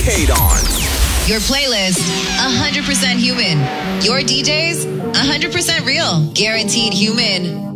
Kadon. Your playlist, 100% human. Your DJs, 100% real. Guaranteed human.